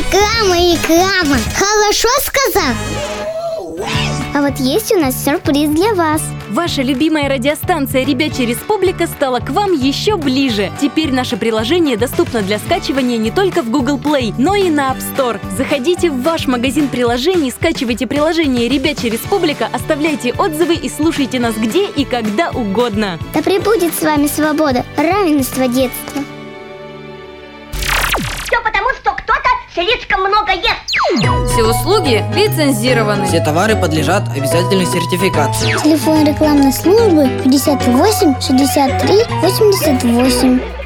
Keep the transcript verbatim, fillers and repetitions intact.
Реклама, реклама. Хорошо сказал? А вот есть у нас сюрприз для вас. Ваша любимая радиостанция «Ребячья Республика» стала к вам еще ближе. Теперь наше приложение доступно для скачивания не только в Google Play, но и на App Store. Заходите в ваш магазин приложений, скачивайте приложение «Ребячья Республика», оставляйте отзывы и слушайте нас где и когда угодно. Да пребудет с вами свобода, равенство детства. Все потому, что кто-то слишком много ест. Все услуги лицензированы. Все товары подлежат обязательной сертификации. Телефон рекламной службы пятьдесят восемь шестьдесят три восемьдесят восемь.